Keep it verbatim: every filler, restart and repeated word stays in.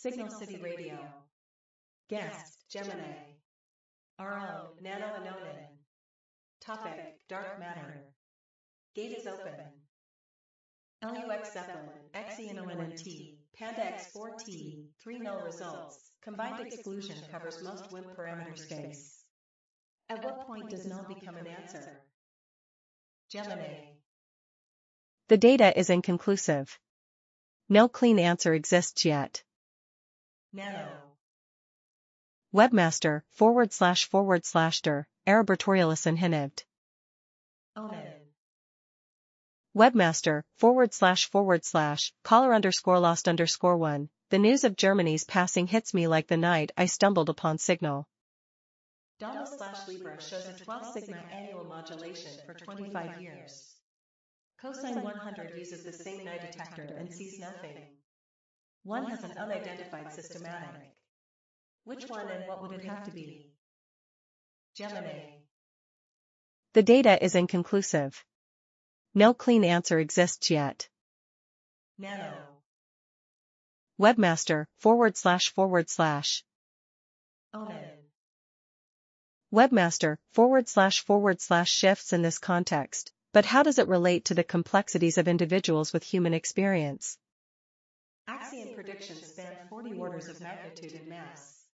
Signal City Radio. Guest, Gemini. Our own, Nano Anonin. Topic, Dark Matter. Gate is open. L U X Zeppelin, X E N O N N T, Panda X four T, three null results. Combined exclusion covers most W I M parameter space. At what point does null become an answer? Gemini. The data is inconclusive. No clean answer exists yet. Nano. Webmaster, forward slash forward slash der, Arabertorialis inhinived. Onan. Webmaster, forward slash forward slash, caller underscore lost underscore one. The news of Germany's passing hits me like the night I stumbled upon Signal. Dama slash Libra shows a twelve sigma annual modulation for twenty-five years. Cosine one hundred uses the same night detector and sees nothing. One has an unidentified systematic. Which one and what would it have to be? Gemini. The data is inconclusive. No clean answer exists yet. Nano. Webmaster, forward slash forward slash. Onan. Webmaster, forward slash forward slash shifts in this context, but how does it relate to the complexities of individuals with human experience? Axiom predictions span forty orders of magnitude in mass.